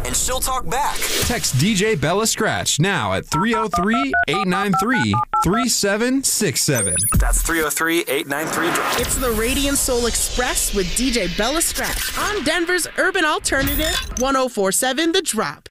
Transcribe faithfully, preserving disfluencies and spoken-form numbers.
and she'll talk back. Text D J Bella Scratch now at three oh three, eight nine three, three seven six seven. That's three oh three, eight nine three, drop. It's the Radiant Soul Express with D J Bella Scratch on Denver's Urban Alternative, one oh four point seven The Drop.